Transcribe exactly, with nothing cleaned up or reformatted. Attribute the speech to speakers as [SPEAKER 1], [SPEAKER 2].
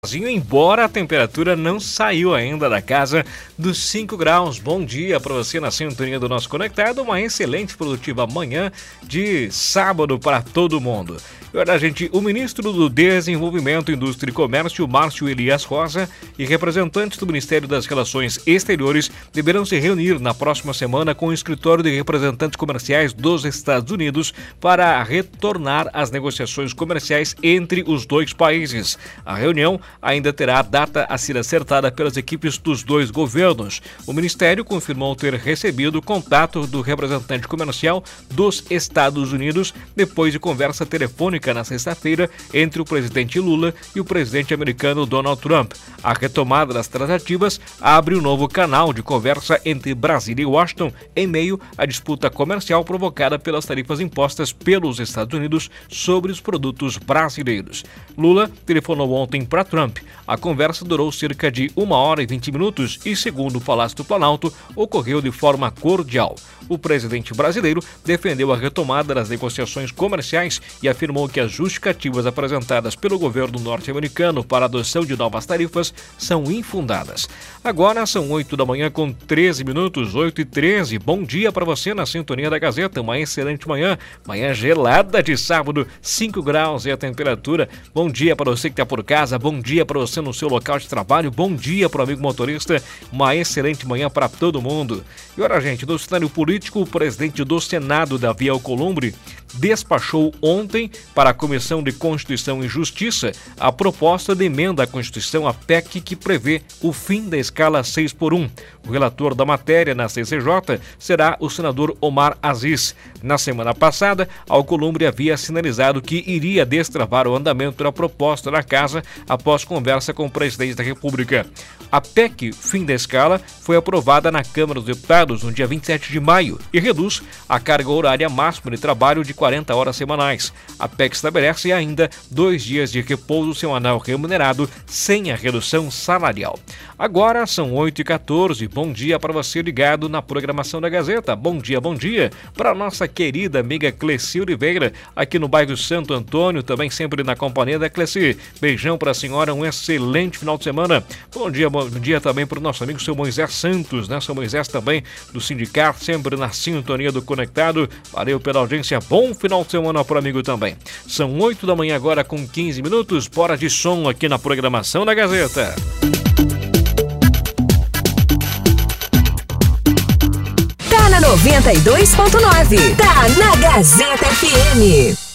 [SPEAKER 1] Embora a temperatura não saiu ainda da casa dos cinco graus. Bom dia para você na sintonia do nosso Conectado. Uma excelente produtiva manhã de sábado para todo mundo. E olha, gente, o ministro do Desenvolvimento, Indústria e Comércio, Márcio Elias Rosa, e representantes do Ministério das Relações Exteriores deverão se reunir na próxima semana com o Escritório de Representantes Comerciais dos Estados Unidos para retornar as negociações comerciais entre os dois países. A reunião ainda terá a data a ser acertada pelas equipes dos dois governos. O Ministério confirmou ter recebido o contato do representante comercial dos Estados Unidos depois de conversa telefônica na sexta-feira entre o presidente Lula e o presidente americano Donald Trump. A retomada das tratativas abre um novo canal de conversa entre Brasília e Washington em meio à disputa comercial provocada pelas tarifas impostas pelos Estados Unidos sobre os produtos brasileiros. Lula telefonou ontem para Trump. A conversa durou cerca de uma hora e vinte minutos e, segundo o Palácio do Planalto, ocorreu de forma cordial. O presidente brasileiro defendeu a retomada das negociações comerciais e afirmou que as justificativas apresentadas pelo governo norte-americano para a adoção de novas tarifas são infundadas. Agora são oito da manhã com treze minutos, oito e treze. Bom dia para você na sintonia da Gazeta. Uma excelente manhã, manhã gelada de sábado, cinco graus é a temperatura. Bom dia para você que está por casa, bom dia para você no seu local de trabalho, bom dia para o amigo motorista, uma excelente manhã para todo mundo. E olha, gente, no cenário político, o presidente do Senado, Davi Alcolumbre, despachou ontem para a Comissão de Constituição e Justiça a proposta de emenda à Constituição, a P E C, que prevê o fim da escala seis por um. O relator da matéria na C C J será o senador Omar Aziz. Na semana passada, Alcolumbre havia sinalizado que iria destravar o andamento da proposta na casa após conversa com o presidente da República. A P E C, fim da escala, foi aprovada na Câmara dos Deputados no dia vinte e sete de maio e reduz a carga horária máxima de trabalho de quarenta horas semanais. A P E C estabelece ainda dois dias de repouso semanal remunerado sem a redução salarial. Agora são oito e quatorze. Bom dia para você ligado na programação da Gazeta. Bom dia, bom dia para nossa querida amiga Cleci Oliveira, aqui no bairro Santo Antônio, também sempre na companhia da Cleci. Beijão para a senhora, um excelente final de semana. Bom dia, bom dia também para o nosso amigo seu Moisés Santos, né? Seu Moisés também do sindicato, sempre na sintonia do Conectado. Valeu pela audiência, bom final de semana para o amigo também. São oito da manhã agora com quinze minutos, bora de som aqui na programação da Gazeta.
[SPEAKER 2] Tá na noventa e dois ponto nove, tá na Gazeta F M.